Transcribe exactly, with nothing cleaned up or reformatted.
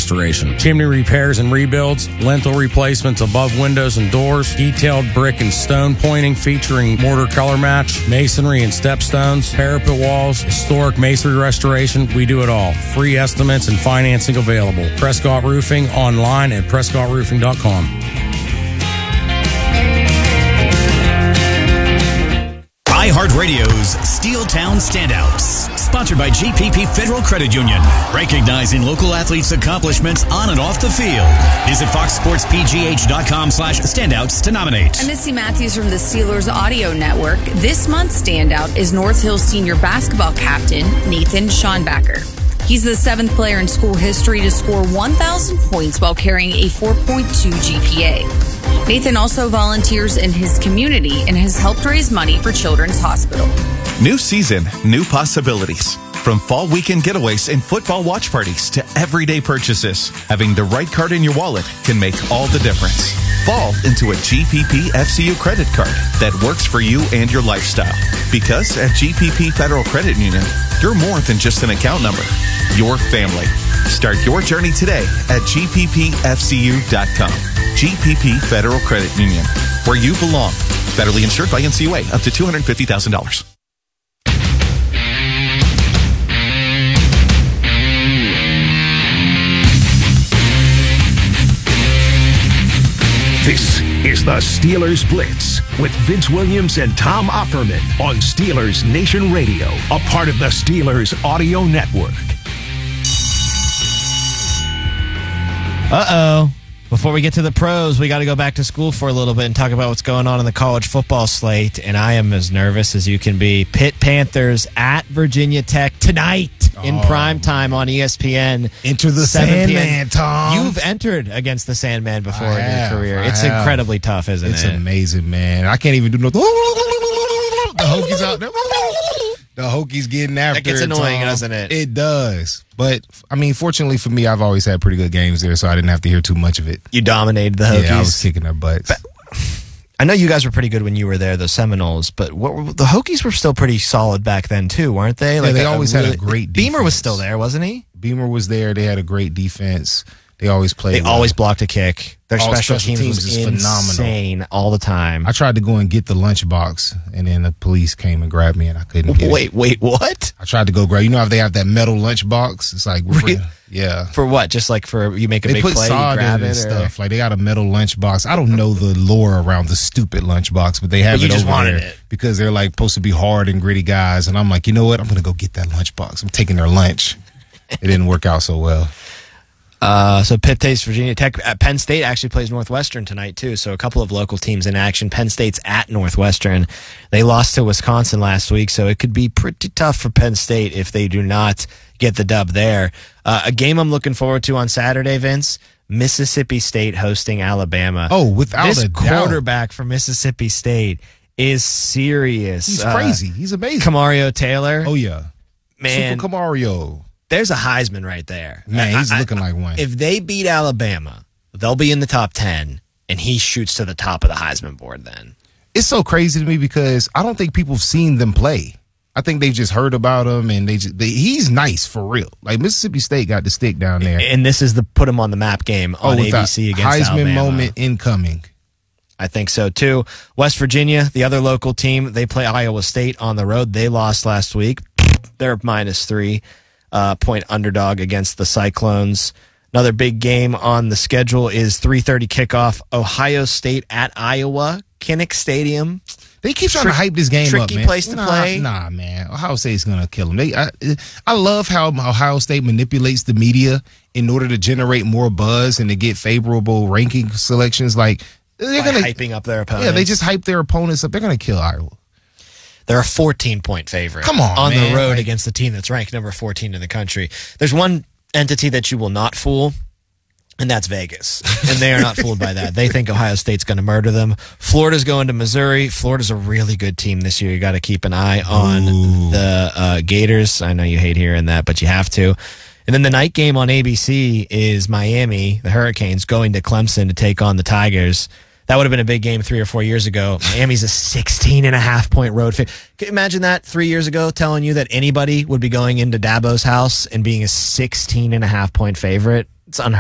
restoration. Chimney repairs and rebuilds, lintel replacements above windows and doors, detailed brick and stone pointing featuring mortar color match, masonry and stepstones, parapet walls, historic masonry restoration. We do it all. Free estimates and financing available. Prescott Roofing online at prescott roofing dot com. iHeartRadio's Steeltown Standouts, sponsored by G P P Federal Credit Union, recognizing local athletes' accomplishments on and off the field. Visit fox sports p g h dot com slash standouts to nominate. I'm Missy Matthews from the Steelers Audio Network. This month's standout is North Hills senior basketball captain Nathan Schonbacher. He's the seventh player in school history to score one thousand points while carrying a four point two G P A. Nathan also volunteers in his community and has helped raise money for Children's Hospital. New season, new possibilities. From fall weekend getaways and football watch parties to everyday purchases, having the right card in your wallet can make all the difference. Fall into a G P P F C U credit card that works for you and your lifestyle. Because at G P P Federal Credit Union, you're more than just an account number. Your family. Start your journey today at g p p f c u dot com. G P P Federal Credit Union, where you belong. Federally insured by N C U A, up to two hundred fifty thousand dollars. This is the Steelers Blitz with Vince Williams and Tom Opperman on Steelers Nation Radio, a part of the Steelers Audio Network. Uh-oh. Before we get to the pros, we got to go back to school for a little bit and talk about what's going on in the college football slate, and I am as nervous as you can be. Pitt Panthers at Virginia Tech tonight in oh, prime time on E S P N. Enter the Sandman, Tom. You've entered against the Sandman before I in have, your career. I It's have. incredibly tough, isn't it's it? It's amazing, man. I can't even do no. The Hokies out there. The Hokies getting after it. That gets annoying, Tom. doesn't it? It does. But, I mean, fortunately for me, I've always had pretty good games there, so I didn't have to hear too much of it. You dominated the Hokies. Yeah, I was kicking their butts. But I know you guys were pretty good when you were there, the Seminoles, but what were, the Hokies were still pretty solid back then, too, weren't they? Yeah, Like they a, always a had really, a great defense. Beamer was still there, wasn't he? Beamer was there. They had a great defense. They always played They well. always blocked a kick. Their All special, special teams, teams was is insane phenomenal. all the time. I tried to go and get the lunchbox, and then the police came and grabbed me, and I couldn't get wait, it. Wait, wait, what? I tried to go grab. You know how they have that metal lunchbox? It's like, we're, Really? yeah. For what? Just like for you make a They big put play, you sod grab in it, and or? stuff. Like they got a metal lunchbox. I don't know the lore around the stupid lunchbox, but they have But you it just over wanted there it. because they're like supposed to be hard and gritty guys. And I'm like, you know what? I'm gonna go get that lunchbox. I'm taking their lunch. It didn't work out so well. Uh, so Pitt takes Virginia Tech. Uh, Penn State actually plays Northwestern tonight, too. So a couple of local teams in action. Penn State's at Northwestern. They lost to Wisconsin last week, so it could be pretty tough for Penn State if they do not get the dub there. Uh, a game I'm looking forward to on Saturday, Vince, Mississippi State hosting Alabama. Oh, without this a doubt. quarterback for Mississippi State is serious. He's Uh, crazy. He's amazing. Camario Taylor. Oh, yeah. Man. Super Camario. There's a Heisman right there. Man, he's I, looking like one. If they beat Alabama, they'll be in the top ten, and he shoots to the top of the Heisman board then. It's so crazy to me because I don't think people have seen them play. I think they've just heard about him, and they, just, they he's nice for real. Like Mississippi State got the stick down there. And this is the put him on the map game on oh, A B C against Heisman Alabama. moment incoming. I think so, too. West Virginia, the other local team, they play Iowa State on the road. They lost last week. They're minus three. Uh, point underdog against the Cyclones. Another big game on the schedule is three thirty kickoff. Ohio State at Iowa, Kinnick Stadium. They keep trying Trick- to hype this game up, man. tricky place to nah, play. Nah, man. Ohio State's going to kill them. They, I, I love how Ohio State manipulates the media in order to generate more buzz and to get favorable ranking selections. Like they're By going hyping up their opponents. Yeah, they just hype their opponents up. They're going to kill Iowa. They're a fourteen-point favorite. Come on, on man. the road Like- against the team that's ranked number fourteen in the country. There's one entity that you will not fool, and that's Vegas. And they are not fooled by that. They think Ohio State's going to murder them. Florida's going to Missouri. Florida's a really good team this year. You got to keep an eye on Ooh. the uh, Gators. I know you hate hearing that, but you have to. And then the night game on A B C is Miami, the Hurricanes, going to Clemson to take on the Tigers. That would have been a big game three or four years ago. Miami's a sixteen and a half point road favorite. Can you imagine that three years ago telling you that anybody would be going into Dabo's house and being a sixteen and a half point favorite? It's unheard